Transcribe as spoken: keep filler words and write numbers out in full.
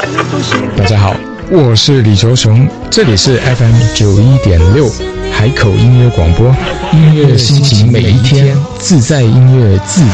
大家好，我是李卓雄，这里是 F M 九一点六海口音乐广播，音乐心情每一天，自在音乐自